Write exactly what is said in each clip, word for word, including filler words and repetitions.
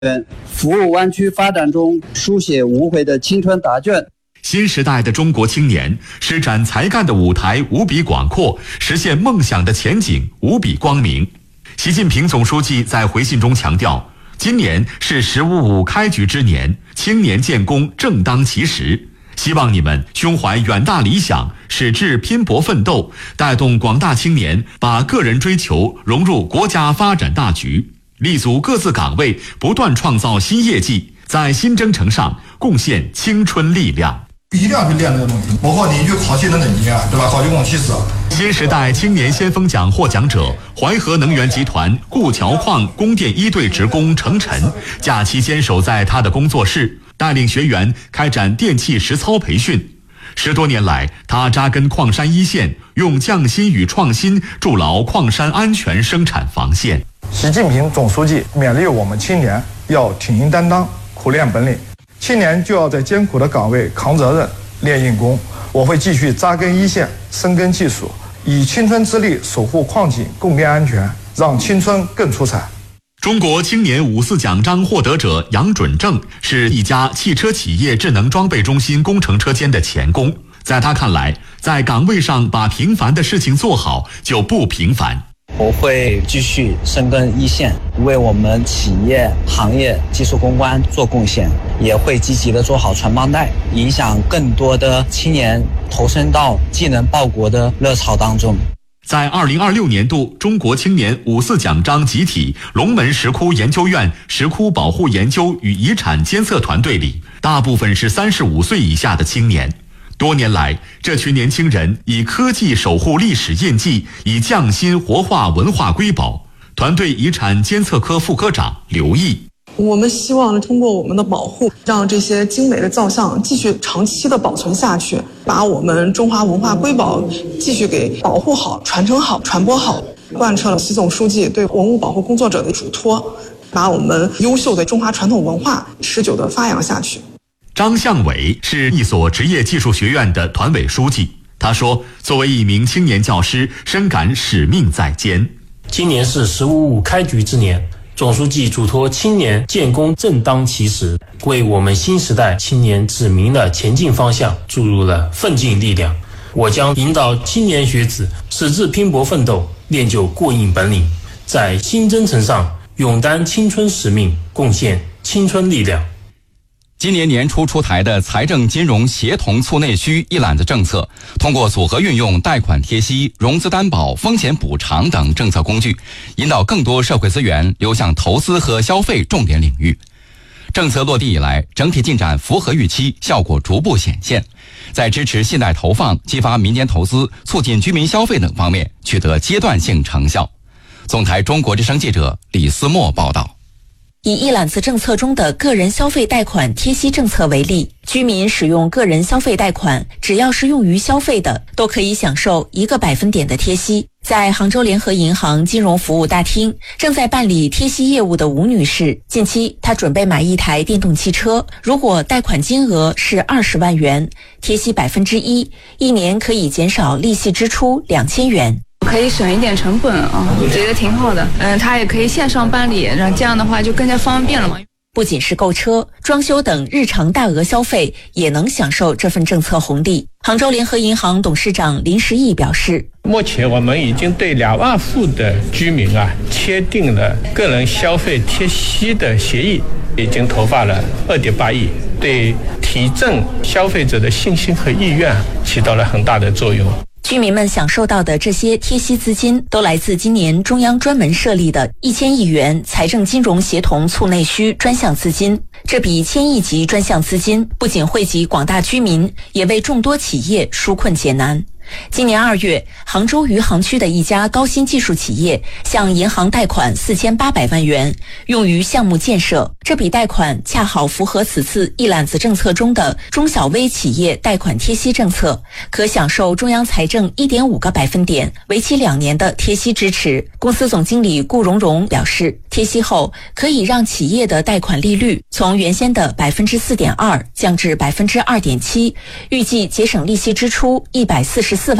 服务湾区发展中书写无悔的青春答卷。 新时代的中国青年施展才干的舞台无比广阔，实现梦想的前景无比光明。习近平总书记在回信中强调，今年是“十五五”开局之年，青年建功正当其时。希望你们胸怀远大理想，矢志拼搏奋斗，带动广大青年把个人追求融入国家发展大局，立足各自岗位，不断创造新业绩，在新征程上贡献青春力量。 一定要去练这个东西，包括你去考新能源机啊，对吧？考公共汽车。 新时代青年先锋奖获奖者淮河能源集团固桥矿供电一队职工程晨，假期坚守在他的工作室，带领学员开展电气实操培训。十多年来，他扎根矿山一线，用匠心与创新筑牢矿山安全生产防线。 习近平总书记勉励我们青年要挺膺担当，苦练本领。青年就要在艰苦的岗位扛责任、练硬功。我会继续扎根一线，深耕技术，以青春之力守护矿井供电安全，让青春更出彩。 中国青年五四奖章获得者杨准正是一家汽车企业智能装备中心工程车间的钳工。在他看来，在岗位上把平凡的事情做好就不平凡。 我会继续深耕一线，为我们企业、行业技术攻关做贡献，也会积极的做好传帮带，影响更多的青年投身到技能报国的热潮当中。 在二零二六年度中国青年五四奖章集体龙门石窟研究院石窟保护研究与遗产监测团队里，大部分是三十五岁以下的青年。多年来，这群年轻人以科技守护历史印记，以匠心活化文化瑰宝。团队遗产监测科副科长刘毅， 我们希望通过我们的保护，让这些精美的造像继续长期的保存下去，把我们中华文化瑰宝继续给保护好、传承好、传播好，贯彻了习总书记对文物保护工作者的嘱托，把我们优秀的中华传统文化持久的发扬下去。 张向伟是一所职业技术学院的团委书记，他说，作为一名青年教师，深感使命在肩。 今年是“十五五”开局之年，总书记嘱托青年建功正当其时，为我们新时代青年指明了前进方向，注入了奋进力量。我将引导青年学子矢志拼搏奋斗，练就过硬本领，在新征程上勇担青春使命，贡献青春力量。 今年年初出台的财政金融协同促内需一揽子政策，通过组合运用贷款贴息、融资担保、风险补偿等政策工具，引导更多社会资源流向投资和消费重点领域。政策落地以来，整体进展符合预期，效果逐步显现，在支持信贷投放、激发民间投资、促进居民消费等方面取得阶段性成效。总台中国之声记者李思墨报道。 以一揽子政策中的个人消费贷款贴息政策为例，居民使用个人消费贷款，只要是用于消费的，都可以享受一个百分点的贴息。在杭州联合银行金融服务大厅，正在办理贴息业务的吴女士，近期她准备买一台电动汽车，如果贷款金额是二十万元，贴息百分之一，一年可以减少利息支出两千元。 可以省一点成本啊，我觉得挺好的。嗯，它也可以线上办理，然后这样的话就更加方便了嘛。 不仅是购车、装修等日常大额消费，也能享受这份政策红利。杭州联合银行董事长林时义表示， 目前我们已经对两万户的居民啊签订了个人消费贴息的协议，已经投发了二点八亿，对提振消费者的信心和意愿起到了很大的作用。 居民们享受到的这些贴息资金，都来自今年中央专门设立的一千亿元财政金融协同促内需专项资金。这笔千亿级专项资金不仅惠及广大居民，也为众多企业纾困解难。今年二月，杭州余杭区的一家高新技术企业向银行贷款四千八百万元，用于项目建设。这笔贷款恰好符合此次一揽子政策中的中小微企业贷款贴息政策，可享受中央财政 一点五个百分点，为期两年的贴息支持。公司总经理顾荣荣表示，贴息后可以让企业的贷款利率从原先的 百分之四点二 降至 百分之二点七，预计节省利息支出一百四十四万元。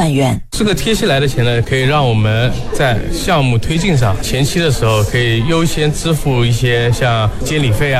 这个贴息来的钱呢，可以让我们在项目推进上前期的时候可以优先支付一些像监理费啊